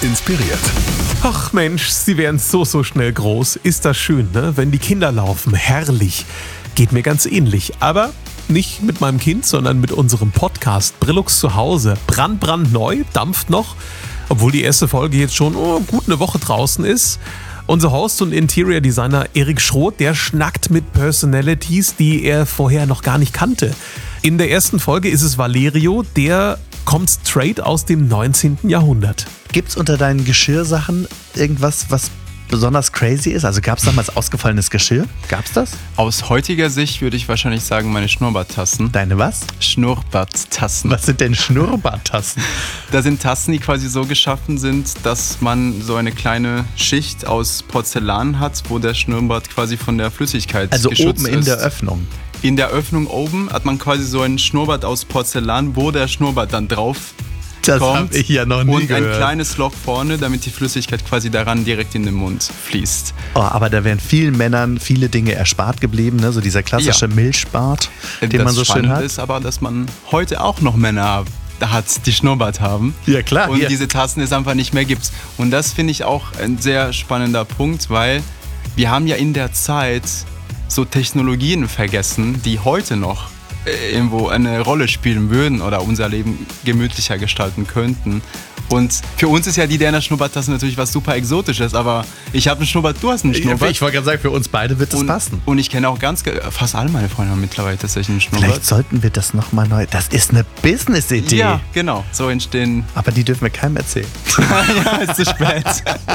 inspiriert. Ach Mensch, sie werden so schnell groß. Ist das schön, ne? Wenn die Kinder laufen. Herrlich. Geht mir ganz ähnlich. Aber nicht mit meinem Kind, sondern mit unserem Podcast Brillux zu Hause. Brandneu, dampft noch. Obwohl die erste Folge jetzt schon gut eine Woche draußen ist. Unser Host und Interior Designer Erik Schroth, der schnackt mit Personalities, die er vorher noch gar nicht kannte. In der ersten Folge ist es Valerio, der kommt straight aus dem 19. Jahrhundert. Gibt's unter deinen Geschirrsachen irgendwas, was besonders crazy ist? Also gab es damals ausgefallenes Geschirr? Gab's das? Aus heutiger Sicht würde ich wahrscheinlich sagen, meine Schnurrbarttassen. Deine was? Schnurrbarttassen. Was sind denn Schnurrbarttassen? Das sind Tassen, die quasi so geschaffen sind, dass man so eine kleine Schicht aus Porzellan hat, wo der Schnurrbart quasi von der Flüssigkeit geschützt ist. Also oben in der Öffnung? In der Öffnung oben hat man quasi so einen Schnurrbart aus Porzellan, wo der Schnurrbart dann drauf das kommt. Hab ich ja noch nie und gehört. Ein kleines Loch vorne, damit die Flüssigkeit quasi daran direkt in den Mund fließt. Oh, aber da wären vielen Männern viele Dinge erspart geblieben, ne? So dieser klassische Milchbart, den man so schön hat. Das ist aber, dass man heute auch noch Männer hat, die Schnurrbart haben. Ja, klar. Und diese Tassen es einfach nicht mehr gibt. Und das finde ich auch ein sehr spannender Punkt, weil wir haben ja in der Zeit so Technologien vergessen, die heute noch irgendwo eine Rolle spielen würden oder unser Leben gemütlicher gestalten könnten. Und für uns ist ja die Derner Schnurrbarttasse natürlich was super Exotisches, aber ich habe einen Schnurrbart, du hast einen Schnurrbart. Ich wollte gerade sagen, für uns beide wird das passen. Und ich kenne auch fast alle meine Freunde haben mittlerweile tatsächlich einen Schnurrbart. Vielleicht sollten wir das nochmal neu... Das ist eine Business-Idee. Ja, genau. So entstehen... Aber die dürfen wir keinem erzählen. Ja, ist zu spät.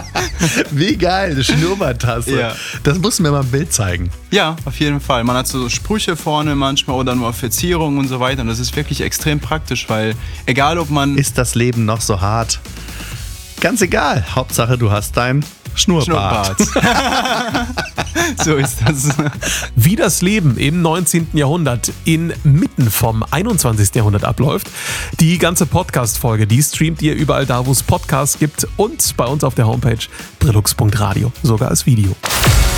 Wie geil, eine Schnurrbarttasse. Ja. Das musst du mir mal ein Bild zeigen. Ja, auf jeden Fall. Man hat so Sprüche vorne manchmal oder nur Verzierungen und so weiter. Und das ist wirklich extrem praktisch, weil egal ob man... Ist das Leben noch so hart? Ganz egal. Hauptsache, du hast dein Schnurrbart. So ist das. Wie das Leben im 19. Jahrhundert inmitten vom 21. Jahrhundert abläuft. Die ganze Podcast-Folge, die streamt ihr überall da, wo es Podcasts gibt und bei uns auf der Homepage brillux.radio, sogar als Video.